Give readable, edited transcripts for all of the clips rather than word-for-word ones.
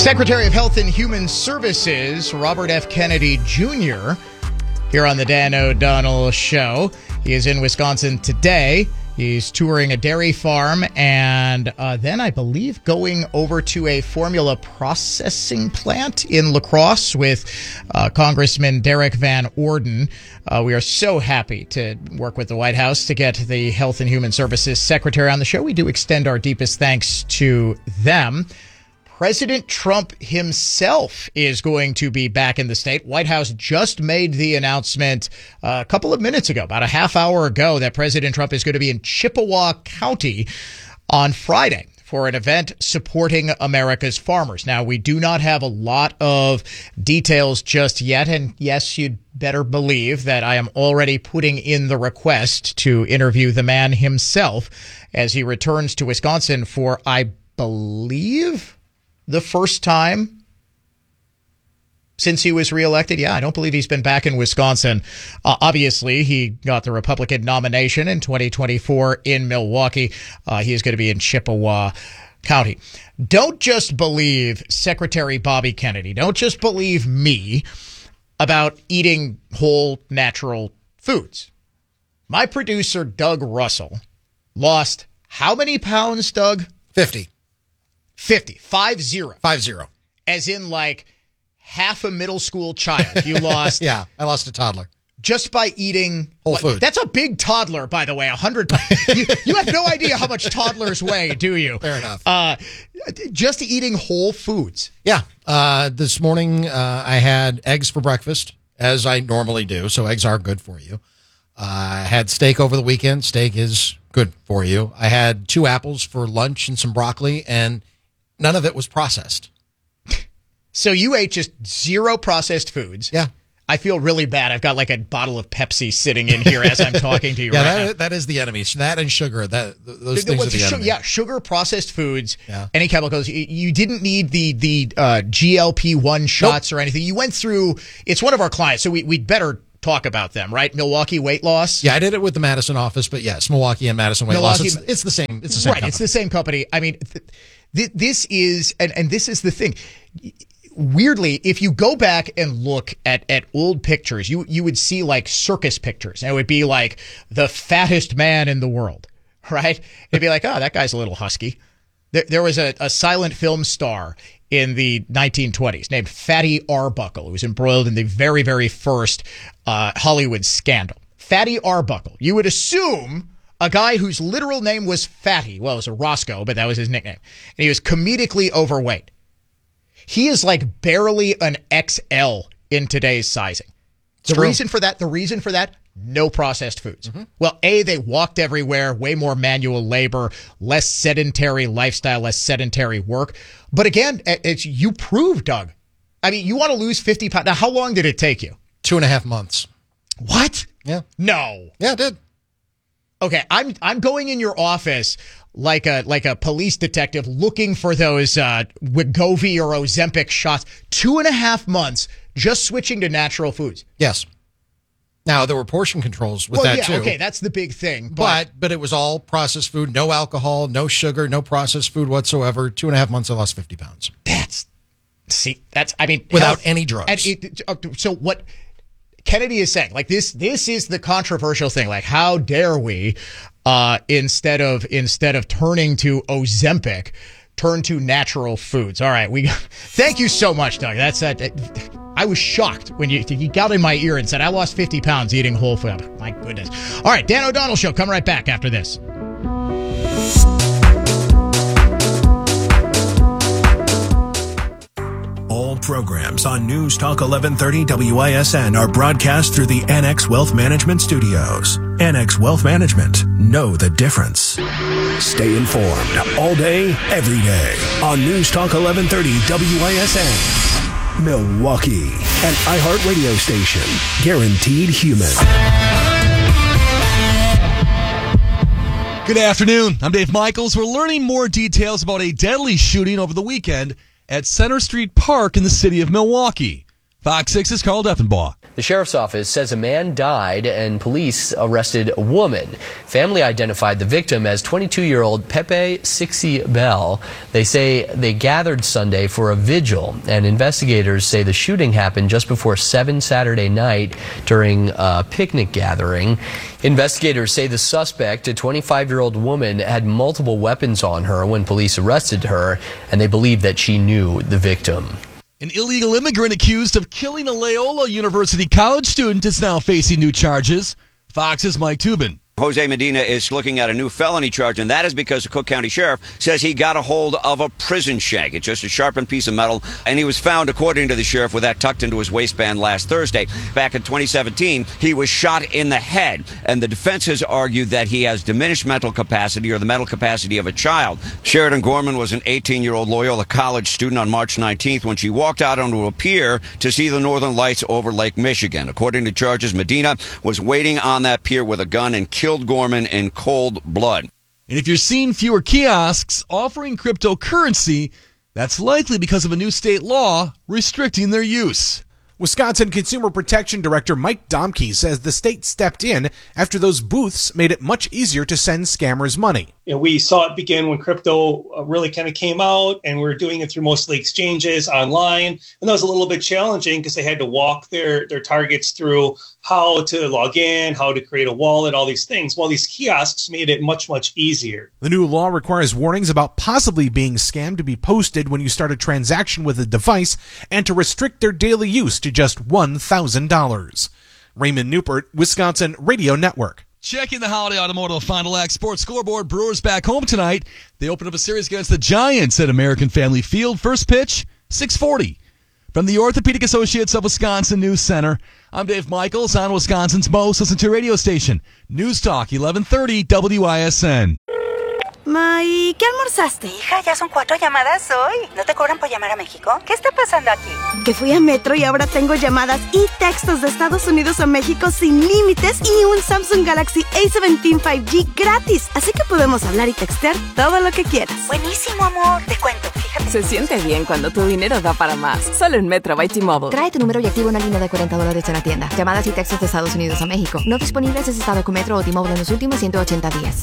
Secretary of Health and Human Services, Robert F. Kennedy Jr., here on the Dan O'Donnell Show. He is in Wisconsin today. He's touring a dairy farm and then, I believe, going over to a formula processing plant in La Crosse with Congressman Derek Van Orden. We are so happy to work with the White House to get the Health and Human Services Secretary on the show. We do extend our deepest thanks to them. President Trump himself is going to be back in the state. White House just made the announcement a couple of minutes ago, about a half hour ago, that President Trump is going to be in Chippewa County on Friday for an event supporting America's farmers. Now, we do not have a lot of details just yet. And yes, you'd better believe that I am already putting in the request to interview the man himself as he returns to Wisconsin for, I believe, the first time since he was reelected. Yeah, I don't believe he's been back in Wisconsin. Obviously, he got the Republican nomination in 2024 in Milwaukee. He is going to be in Chippewa County. Don't just believe Secretary Bobby Kennedy. Don't just believe me about eating whole, natural foods. My producer, Doug Russell, lost how many pounds, Doug? 50. 50. 50. As in, like, half a middle school child. You lost. Yeah, I lost a toddler. Just by eating whole food. That's a big toddler, by the way. 100 pounds. You have no idea how much toddlers weigh, do you? Fair enough. Just eating whole foods. Yeah. This morning, I had eggs for breakfast, as I normally do. So eggs are good for you. I had steak over the weekend. Steak is good for you. I had 2 apples for lunch and some broccoli, and none of it was processed. So you ate just 0 processed foods. Yeah. I feel really bad. I've got like a bottle of Pepsi sitting in here as I'm talking to you right now. That is the enemy. That and sugar. Those things are the enemy. Yeah, sugar, processed foods, yeah. Any chemicals. You didn't need the GLP-1 shots or anything. You went through. It's one of our clients, so we'd better talk about them, right? Milwaukee Weight Loss. Yeah, I did it with the Madison office, but yes, Milwaukee and Madison Weight Loss. It's the same. It's the same. Right. Company. It's the same company. I mean, this is, and this is the thing. Weirdly, if you go back and look at old pictures, you would see like circus pictures, and it would be like the fattest man in the world, right? It'd be like, oh, that guy's a little husky. There was a silent film star in the 1920s named Fatty Arbuckle, who was embroiled in the very, very first Hollywood scandal. Fatty Arbuckle. You would assume a guy whose literal name was Fatty. Well, it was a Roscoe, but that was his nickname. And he was comedically overweight. He is like barely an XL in today's sizing. The reason for that, no processed foods. Mm-hmm. Well, they walked everywhere, way more manual labor, less sedentary lifestyle, less sedentary work. But again, you proved, Doug. I mean, you want to lose 50 pounds. Now, how long did it take you? 2.5 months. What? Yeah. No. Yeah, it did. Okay, I'm going in your office like a police detective looking for those Wegovy or Ozempic shots. 2.5 months just switching to natural foods. Yes. Now there were portion controls with that too. Okay, that's the big thing. But it was all processed food, no alcohol, no sugar, no processed food whatsoever. 2.5 months, I lost 50 pounds. Without any drugs. So what Kennedy is saying, like this is the controversial thing. Like, how dare we, instead of turning to Ozempic, turn to natural foods? All right, thank you so much, Doug. That's I was shocked when you got in my ear and said I lost 50 pounds eating whole food. My goodness. All right, Dan O'Donnell Show. Coming right back after this. All programs on News Talk 1130 WISN are broadcast through the Annex Wealth Management Studios. Annex Wealth Management. Know the difference. Stay informed all day, every day on News Talk 1130 WISN. Milwaukee, an iHeartRadio station. Guaranteed human. Good afternoon. I'm Dave Michaels. We're learning more details about a deadly shooting over the weekend at Center Street Park in the city of Milwaukee. Fox 6's Carl Deffenbaugh. The sheriff's office says a man died and police arrested a woman. Family identified the victim as 22-year-old Pepe Sixi Bell. They say they gathered Sunday for a vigil, and investigators say the shooting happened just before 7 Saturday night during a picnic gathering. Investigators say the suspect, a 25-year-old woman, had multiple weapons on her when police arrested her, and they believe that she knew the victim. An illegal immigrant accused of killing a Loyola University college student is now facing new charges. Fox's Mike Tubin. Jose Medina is looking at a new felony charge, and that is because the Cook County Sheriff says he got a hold of a prison shank. It's just a sharpened piece of metal, and he was found, according to the sheriff, with that tucked into his waistband last Thursday. Back in 2017, he was shot in the head, and the defense has argued that he has diminished mental capacity or the mental capacity of a child. Sheridan Gorman was an 18-year-old Loyola College student on March 19th when she walked out onto a pier to see the northern lights over Lake Michigan. According to charges, Medina was waiting on that pier with a gun and killed Gorman in cold blood. And if you're seeing fewer kiosks offering cryptocurrency, that's likely because of a new state law restricting their use. Wisconsin Consumer Protection Director Mike Domke says the state stepped in after those booths made it much easier to send scammers money. We saw it begin when crypto really kind of came out, and we were doing it through mostly exchanges online. And that was a little bit challenging because they had to walk their targets through how to log in, how to create a wallet, all these things. Well, these kiosks made it much, much easier. The new law requires warnings about possibly being scammed to be posted when you start a transaction with a device and to restrict their daily use to just $1,000. Raymond Newport, Wisconsin Radio Network. Checking the Holiday Automotive Final Act Sports Scoreboard. Brewers back home tonight. They open up a series against the Giants at American Family Field. First pitch, 6:40. From the Orthopedic Associates of Wisconsin News Center, I'm Dave Michaels on Wisconsin's most listened to radio station, News Talk 1130 WISN. Ma, ¿y qué almorzaste? Hija, ya son 4 llamadas hoy. ¿No te cobran por llamar a México? ¿Qué está pasando aquí? Que fui a Metro y ahora tengo llamadas y textos de Estados Unidos a México sin límites y un Samsung Galaxy A17 5G gratis. Así que podemos hablar y textear todo lo que quieras. Buenísimo, amor. Te cuento, fíjate. Se siente bien cuando tu dinero da para más. Solo en Metro by T-Mobile. Trae tu número y activa una línea de $40 en la tienda. Llamadas y textos de Estados Unidos a México. No disponibles si estado con Metro o T-Mobile en los últimos 180 días.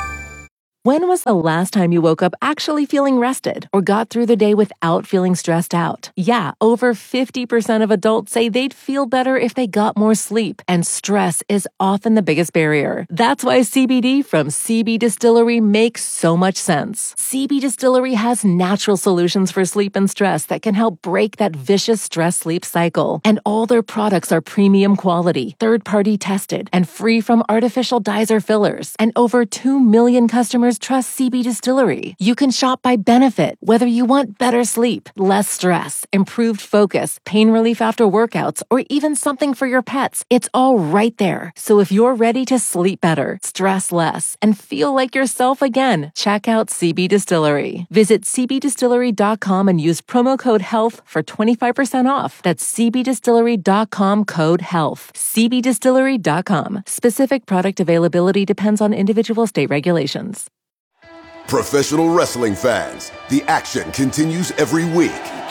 When was the last time you woke up actually feeling rested or got through the day without feeling stressed out? Yeah, over 50% of adults say they'd feel better if they got more sleep, and stress is often the biggest barrier. That's why CBD from CB Distillery makes so much sense. CB Distillery has natural solutions for sleep and stress that can help break that vicious stress-sleep cycle. And all their products are premium quality, third-party tested, and free from artificial dyes or fillers. And over 2 million customers trust CB Distillery. You can shop by benefit, whether you want better sleep, less stress, improved focus, pain relief after workouts, or even something for your pets. It's all right there. So if you're ready to sleep better, stress less, and feel like yourself again, check out CB Distillery. Visit cbdistillery.com and use promo code HEALTH for 25% off. That's cbdistillery.com code HEALTH. cbdistillery.com. Specific product availability depends on individual state regulations. Professional wrestling fans, the action continues every week.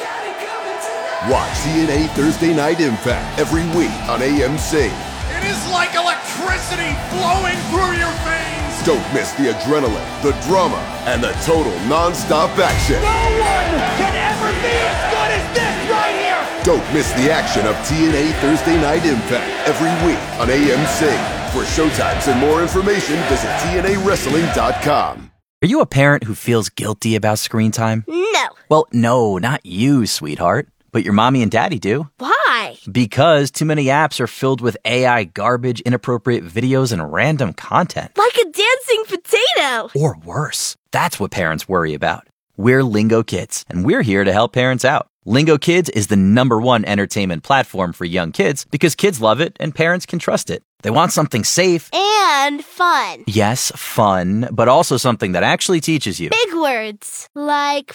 Watch TNA Thursday Night Impact every week on AMC. It is like electricity flowing through your veins. Don't miss the adrenaline, the drama, and the total non-stop action. No one can ever be as good as this right here. Don't miss the action of TNA Thursday Night Impact every week on AMC. For showtimes and more information, visit TNAWrestling.com. Are you a parent who feels guilty about screen time? No. Well, no, not you, sweetheart. But your mommy and daddy do. Why? Because too many apps are filled with AI garbage, inappropriate videos, and random content. Like a dancing potato. Or worse. That's what parents worry about. We're Lingo Kids, and we're here to help parents out. Lingo Kids is the #1 entertainment platform for young kids because kids love it and parents can trust it. They want something safe. And fun. Yes, fun, but also something that actually teaches you. Big words. Like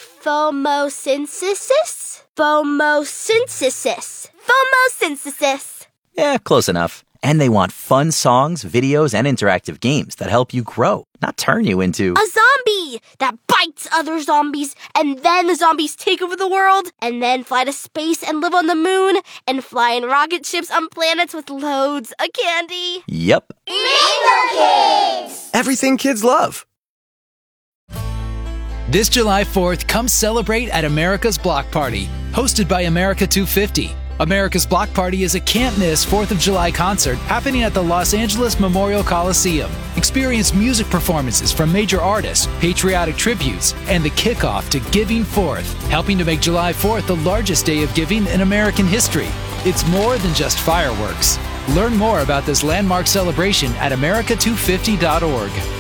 phomosynthesis? Phomosynthesis. Phomosynthesis. Yeah, close enough. And they want fun songs, videos, and interactive games that help you grow, not turn you into a zombie that bites other zombies, and then the zombies take over the world, and then fly to space and live on the moon, and fly in rocket ships on planets with loads of candy. Yep. Rainbow Kids! Everything kids love. This July 4th, come celebrate at America's Block Party, hosted by America 250. America's Block Party is a can't-miss 4th of July concert happening at the Los Angeles Memorial Coliseum. Experience music performances from major artists, patriotic tributes, and the kickoff to Giving Forth, helping to make July 4th the largest day of giving in American history. It's more than just fireworks. Learn more about this landmark celebration at america250.org.